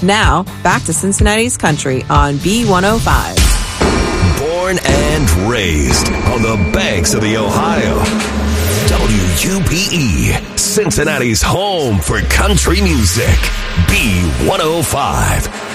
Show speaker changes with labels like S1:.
S1: Now, back to Cincinnati's Country on B105.
S2: Born and raised on the banks of the Ohio. WUPE, Cincinnati's home for country music. B105.